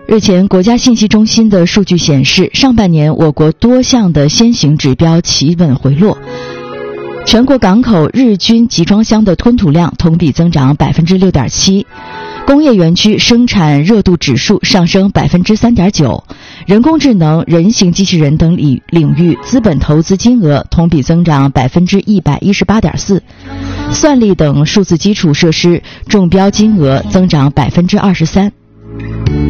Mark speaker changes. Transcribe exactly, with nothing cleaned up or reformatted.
Speaker 1: 日前，国家信息中心的数据显示，上半年我国多项的先行指标企稳回落。全国港口日均集装箱的吞吐量同比增长 百分之六点七， 工业园区生产热度指数上升 百分之三点九， 人工智能、人形机器人等领领域资本投资金额同比增长 百分之一百一十八点四， 算力等数字基础设施中标金额增长 百分之二十三。